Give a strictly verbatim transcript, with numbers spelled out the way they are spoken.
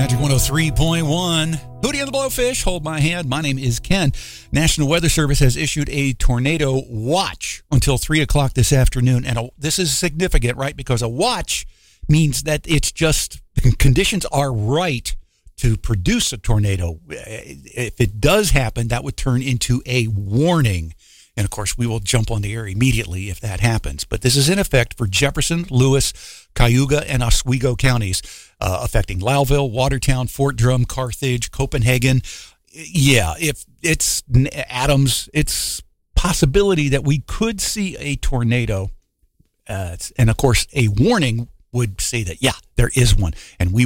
Magic one oh three point one. Hootie and the Blowfish, hold my hand. My name is Ken. National Weather Service has issued a tornado watch until three o'clock this afternoon. And a, this is significant, right? Because a watch means that it's just, conditions are right to produce a tornado. If it does happen, that would turn into a warning. And, of course, we will jump on the air immediately if that happens. But this is in effect for Jefferson, Lewis, Cayuga, and Oswego counties, uh, affecting Lowville, Watertown, Fort Drum, Carthage, Copenhagen. Yeah, if it's Adams, it's possibility that we could see a tornado. Uh, and, of course, a warning would say that, yeah, there is one. And we